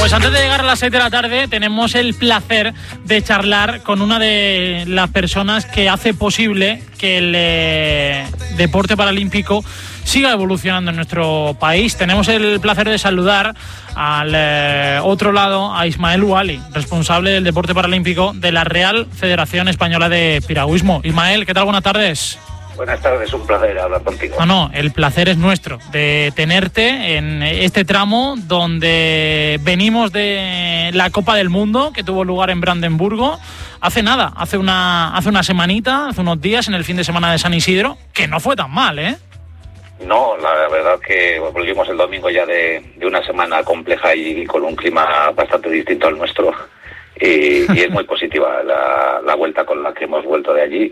Pues antes de llegar a las 6 de la tarde tenemos el placer de charlar con una de las personas que hace posible que el deporte paralímpico siga evolucionando en nuestro país. Tenemos el placer de saludar al otro lado a Ismael Ouali, responsable del deporte paralímpico de la Real Federación Española de Piragüismo. Ismael, ¿qué tal? Buenas tardes. Buenas tardes, un placer hablar contigo. No, el placer es nuestro de tenerte en este tramo donde venimos de la Copa del Mundo que tuvo lugar en Brandenburgo hace nada, hace una semanita, hace unos días, en el fin de semana de San Isidro, que no fue tan mal, ¿eh? No, la verdad que volvimos el domingo ya de una semana compleja y con un clima bastante distinto al nuestro. Y es muy positiva la vuelta con la que hemos vuelto de allí.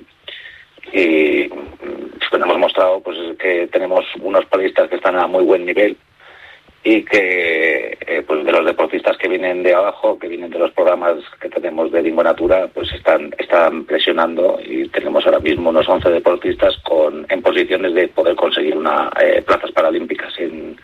Y bueno, hemos mostrado pues que tenemos unos paristas que están a muy buen nivel y que pues de los deportistas que vienen de abajo, que vienen de los programas que tenemos de Lingua Natura, pues están presionando, y tenemos ahora mismo unos 11 deportistas en posiciones de poder conseguir plazas paralímpicas en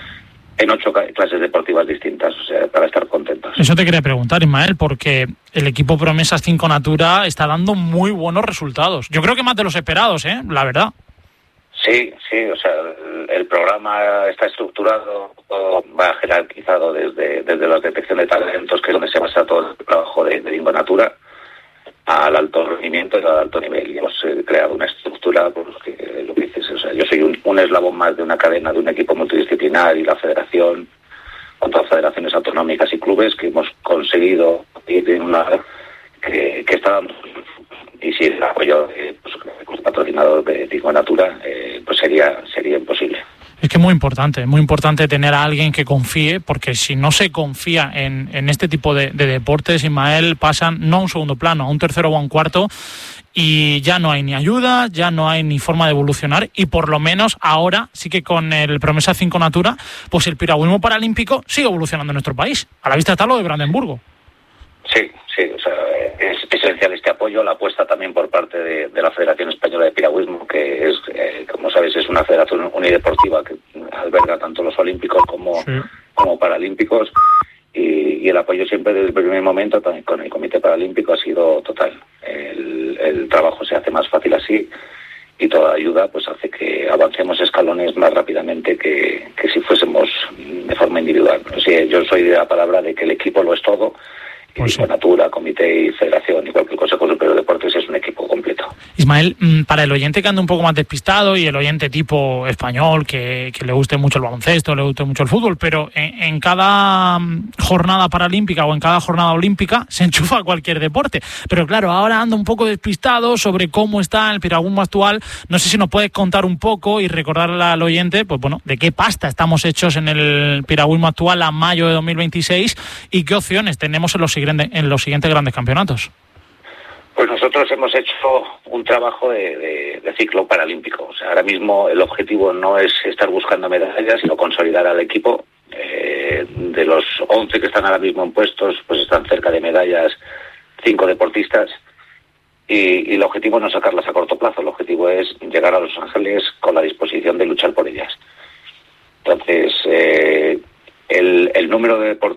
8 clases deportivas distintas, o sea, para estar contentos. Eso te quería preguntar, Ismael, porque el equipo Promesas 5 Natura está dando muy buenos resultados. Yo creo que más de los esperados, la verdad. Sí, o sea, el programa está estructurado, va jerarquizado desde la detección de talentos, que es donde se basa todo el trabajo de Lingua Natura, al alto rendimiento y al alto nivel. Y hemos creado una estructura, pues, lo que dices, o sea, yo soy un eslabón más de una cadena, de un equipo multidisciplinar, y la federación, con todas federaciones autonómicas y clubes, que hemos conseguido ir en una que está dando. Y si el apoyo pues, patrocinador de Lingua Natura, pues sería imposible. Es que es muy importante tener a alguien que confíe, porque si no se confía en este tipo de deportes, Ismael, pasan no a un segundo plano, a un tercero o a un cuarto, y ya no hay ni ayuda, ya no hay ni forma de evolucionar, y por lo menos ahora sí que con el Promesa 5 Natura, pues el piragüismo paralímpico sigue evolucionando en nuestro país. A la vista está lo de Brandenburgo. Sí, o sea, es esencial este apoyo, la apuesta también por parte de la Federación Española de Piragüismo, que es, como sabes, es una federación unideportiva que alberga tanto los olímpicos como paralímpicos, y el apoyo siempre desde el primer momento, también con el Comité Paralímpico, ha sido total. El trabajo se hace más fácil así, y toda ayuda pues hace que avancemos escalones más rápidamente que si fuésemos de forma individual. O sea, yo soy de la palabra de que el equipo lo es todo. Pues Natura, Comité y Federación, igual que el Consejo Superior de Deportes, es un equipo completo. Ismael, para el oyente que anda un poco más despistado, y el oyente tipo español, que le guste mucho el baloncesto, le guste mucho el fútbol, pero en cada jornada paralímpica o en cada jornada olímpica se enchufa cualquier deporte. Pero claro, ahora anda un poco despistado sobre cómo está el piragüismo actual. No sé si nos puedes contar un poco y recordarle al oyente, pues bueno, de qué pasta estamos hechos en el piragüismo actual a mayo de 2026 y qué opciones tenemos en los siguientes grandes campeonatos. Pues nosotros hemos hecho un trabajo de ciclo paralímpico. O sea, ahora mismo el objetivo no es estar buscando medallas, sino consolidar al equipo. De los 11 que están ahora mismo en puestos, pues están cerca de medallas 5 deportistas. Y el objetivo no es sacarlas a corto plazo, el objetivo es llegar a Los Ángeles con la disposición de luchar por ellas. Entonces, el número de